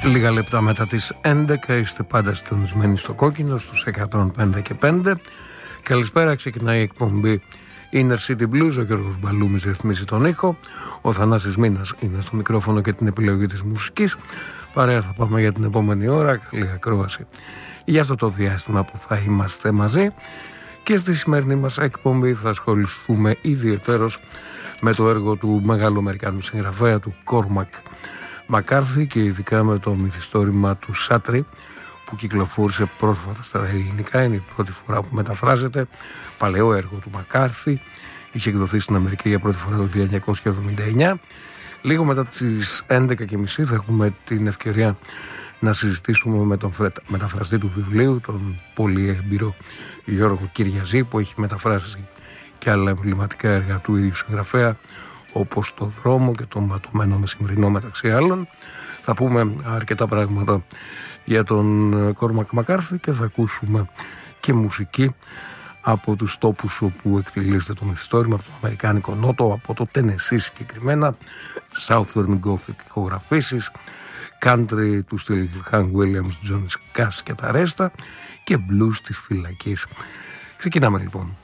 Λίγα λεπτά μετά τις 11 είστε πάντα συντονισμένοι στο κόκκινο στους 105 και 5. Καλησπέρα, ξεκινάει η εκπομπή Inner City Blues. Ο Γιώργος Μπαλούμης ρυθμίζει τον ήχο. Ο Θανάσης Μήνας είναι στο μικρόφωνο και την επιλογή της μουσικής. Παρέα θα πάμε για την επόμενη ώρα. Καλή ακρόαση για αυτό το διάστημα που θα είμαστε μαζί. Και στη σημερινή μας εκπομπή θα ασχοληθούμε ιδιαιτέρως με το έργο του μεγάλου Αμερικάνου συγγραφέα, του Κόρμακ Μακάρθι, και ειδικά με το μυθιστόρημα του Σάτρι που κυκλοφόρησε πρόσφατα στα ελληνικά. Είναι η πρώτη φορά που μεταφράζεται. Παλαιό έργο του Μακάρθι, είχε εκδοθεί στην Αμερική για πρώτη φορά το 1979. Λίγο μετά τις 11.30 θα έχουμε την ευκαιρία να συζητήσουμε με τον μεταφραστή του βιβλίου, τον πολύ έμπειρο Γιώργο Κυριαζή, που έχει μεταφράσει και άλλα εμβληματικά έργα του ίδιου συγγραφέα, όπως το Δρόμο και το Ματωμένο Μεσημβρινό, μεταξύ άλλων. Θα πούμε αρκετά πράγματα για τον Κόρμακ Μακάρθι και θα ακούσουμε και μουσική από τους τόπους όπου εκτελήσεται το μυθιστόρημα, από το Αμερικάνικο Νότο, από το Τενεσί συγκεκριμένα, Southern Gothic ηχογραφήσεις, country του στυλ Hank Williams, John Cass και τα ρέστα, και blues της φυλακής. Ξεκινάμε λοιπόν.